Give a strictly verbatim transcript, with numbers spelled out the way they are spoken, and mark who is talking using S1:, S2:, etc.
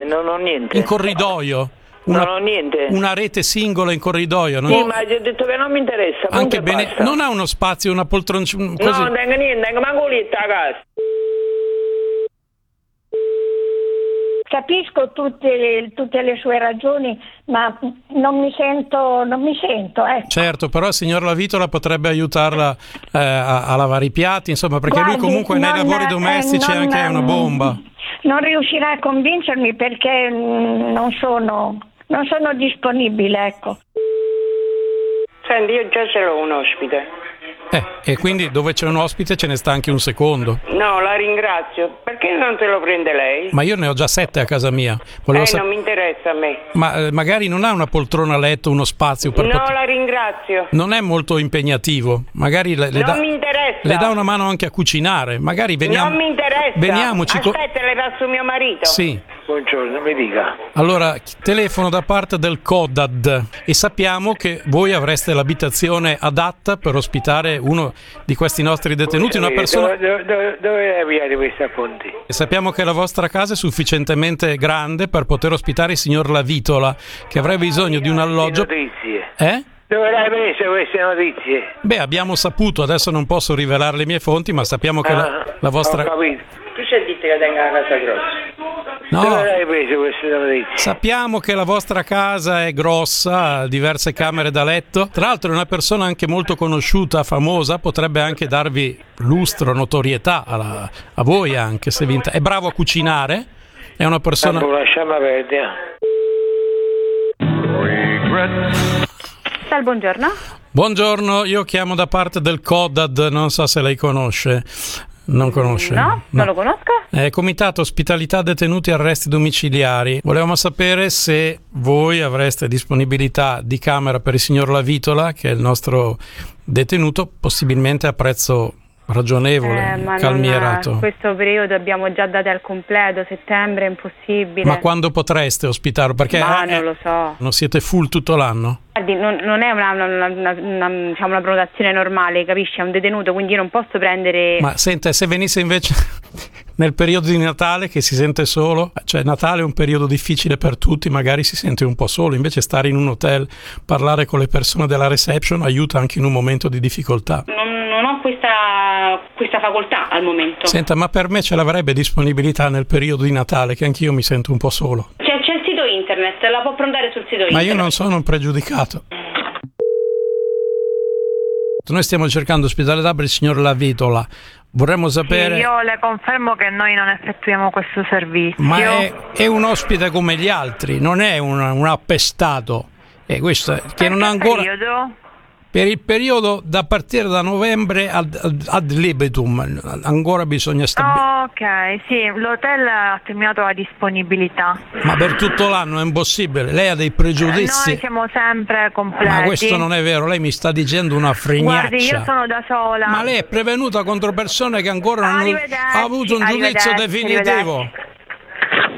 S1: non ho niente.
S2: In corridoio. Una,
S1: non ho niente.
S2: Una rete singola in corridoio. Non
S1: sì,
S2: ho...
S1: ma ho detto che non mi interessa.
S2: Anche bene. Basta. Non ha uno spazio, una poltrona. Così.
S1: No, non tengo niente, tengo manco lì a casa.
S3: Capisco tutte le, tutte le sue ragioni, ma non mi sento, non mi sento. Eh.
S2: Certo, però il signor Lavitola potrebbe aiutarla eh, a, a lavare i piatti, insomma, perché
S3: Guardi,
S2: lui comunque
S3: non,
S2: nei lavori domestici
S3: eh, non,
S2: è anche una bomba.
S3: Non riuscirà a convincermi perché mh, non sono, non sono disponibile, ecco.
S1: Senti, io già ce l'ho un ospite.
S2: Eh, e quindi dove c'è un ospite ce ne sta anche un secondo.
S1: No, la ringrazio. Perché non te lo prende lei?
S2: Ma io ne ho già sette a casa mia. Volevo
S1: eh,
S2: sa-
S1: non mi interessa a me.
S2: Ma eh, magari non ha una poltrona a letto, uno spazio per
S1: No,
S2: pot-
S1: la ringrazio.
S2: Non è molto impegnativo. Magari le, le
S1: non
S2: dà...
S1: mi interessa.
S2: Le dà una mano anche a cucinare. Magari veniamo...
S1: Non mi interessa.
S2: Veniamoci.
S1: Aspetta, co- le passo mio marito.
S2: Sì.
S1: Buongiorno, mi dica.
S2: Allora, telefono da parte del Codad e sappiamo che voi avreste l'abitazione adatta per ospitare uno di questi nostri detenuti, una persona...
S4: Dove, dove, dove avviate questi appunti?
S2: E sappiamo che la vostra casa è sufficientemente grande per poter ospitare il signor Lavitola, che avrebbe bisogno di un alloggio...
S4: Notizie.
S2: Eh?
S4: Dove l'hai prese queste notizie?
S2: Beh, abbiamo saputo, adesso non posso rivelare le mie fonti, ma sappiamo che ah, la, la vostra...
S4: Ho capito.
S1: Tu c'è detto che tenga la casa grossa.
S2: No,
S4: dove l'hai prese queste notizie?
S2: Sappiamo che la vostra casa è grossa, ha diverse camere da letto. Tra l'altro è una persona anche molto conosciuta, famosa, potrebbe anche darvi lustro, notorietà alla, a voi anche. Se vi inter- è bravo a cucinare, è una persona...
S4: Lasciamo perdere.
S5: Sal, buongiorno.
S2: Buongiorno, io chiamo da parte del Codad, non so se lei conosce. Non conosce?
S5: No,
S2: no,
S5: non lo conosco.
S2: È Comitato Ospitalità Detenuti e Arresti Domiciliari. Volevamo sapere se voi avreste disponibilità di camera per il signor Lavitola, che è il nostro detenuto, possibilmente a prezzo ragionevole,
S5: eh, ma
S2: calmierato.
S5: In questo periodo abbiamo già date al completo, settembre è impossibile.
S2: Ma quando potreste ospitarlo? Perché
S5: ma
S2: eh,
S5: non lo so.
S2: Non siete full tutto l'anno?
S5: Guardi, non, non è una, una, una, una, diciamo una prenotazione normale, capisci? È un detenuto, quindi io non posso prendere...
S2: Ma senta, se venisse invece nel periodo di Natale, che si sente solo, cioè Natale è un periodo difficile per tutti, magari si sente un po' solo, invece stare in un hotel, parlare con le persone della reception aiuta anche in un momento di difficoltà.
S5: Non, non ho questa, questa facoltà al momento.
S2: Senta, ma per me ce l'avrebbe disponibilità nel periodo di Natale, che anch'io mi sento un po' solo.
S5: C'è, c'è il sito internet, la può prenotare sul sito internet.
S2: Ma io non sono un pregiudicato. Noi stiamo cercando ospitalità per il signor Lavitola. Vorremmo sapere...
S6: Sì, io le confermo che noi non effettuiamo questo servizio.
S2: Ma è, è un ospite come gli altri, non è un, un appestato. E questo è, che
S6: per
S2: non
S6: che
S2: ha ancora...
S6: periodo?
S2: Per il periodo da partire da novembre ad, ad, ad libitum, ancora bisogna stabilire.
S6: Oh, ok, sì, l'hotel ha terminato la disponibilità.
S2: Ma per tutto l'anno è impossibile, lei ha dei pregiudizi.
S6: Noi siamo sempre completi.
S2: Ma questo non è vero, lei mi sta dicendo una fregnaccia.
S6: Guardi, io sono da sola.
S2: Ma lei è prevenuta contro persone che ancora non hanno avuto un giudizio definitivo.